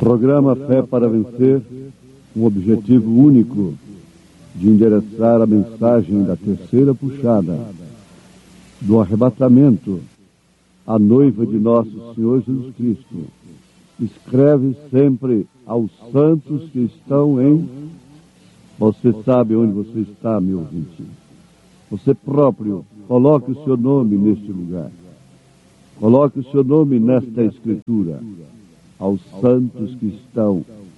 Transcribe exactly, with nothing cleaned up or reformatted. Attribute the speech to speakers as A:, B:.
A: programa Fé para Vencer, um objetivo único de endereçar a mensagem da terceira puxada do arrebatamento à noiva de nosso Senhor Jesus Cristo. Escreve sempre aos santos que estão em... Você sabe onde você está, meu ouvinte. Você próprio, coloque o seu nome neste lugar. Coloque o seu nome nesta escritura. Aos santos que estão